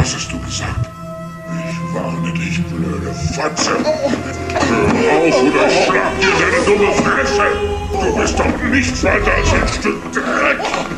Was hast du gesagt? Ich warne dich, blöde Fotze. Hör auf oder ich schlag dir deine dumme Fresse. Du bist doch nichts weiter als ein Stück Dreck.